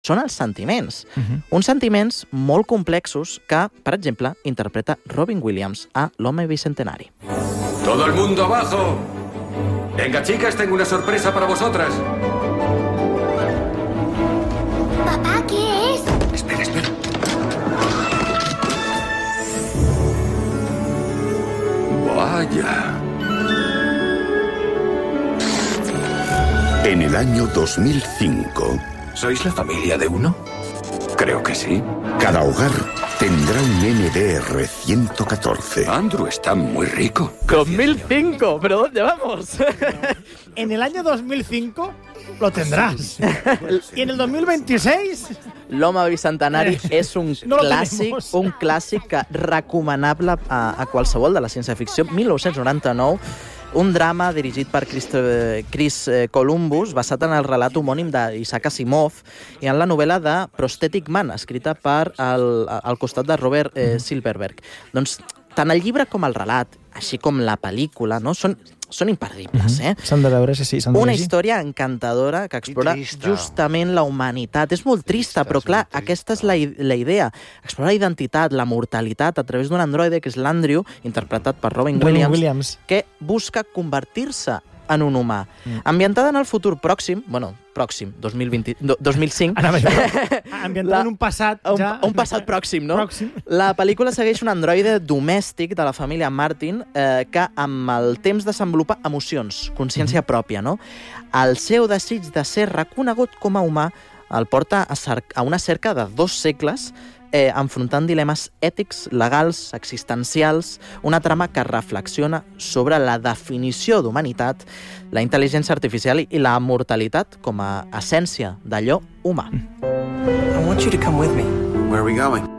són els sentiments. Uns sentiments molt complexos que, per exemple, interpreta Robin Williams a L'Home Bicentenari. ¡Todo el mundo abajo! Venga, chicas, tengo una sorpresa para vosotras. Papá, ¿qué es? Espera, espera. Vaya. En el año 2005, ¿Sois la familia de uno? Creo que sí. cada hogar tendrá un NDR 114. Andrew está muy rico. 2005, ¿pero dónde vamos? En el año 2005 lo tendràs. I en el 2026... L'Home Bicentenari és un No lo clàssic, tenemos. un clàssic recomanable a qualsevol de la ciència-ficció. 1999, un drama dirigit per Chris Columbus, basat en el relat homònim d'Isaac Asimov i en la novel·la de Prosthetic Man, escrita per al costat de Robert Silverberg. Doncs tant el llibre com el relat, així com la pel·lícula, no? Són imperdibles, S'han de veure, sí, s'han de Una llegir. història encantadora que explora justament la humanitat. És molt trista, però clar, aquesta és la idea. Explorar la identitat, la mortalitat a través d'un androide, que és l'Andrew, interpretat per Robin Williams, que busca convertir-se en un humà. Ambientada en el futur pròxim, 2005, Anava a dir, ambientada en un passat ja... un passat pròxim, no? Pròxim. La pel·lícula segueix un androide domèstic de la família Martin que amb el temps desenvolupa emocions, consciència pròpia, no? El seu desig de ser reconegut com a humà el porta a una cerca de 2 segles enfrontant dilemes ètics, legals, existencials, una trama que reflexiona sobre la definició d'humanitat, la intel·ligència artificial i la mortalitat com a essència d'allò humà. I want you to come with me. Where are we going?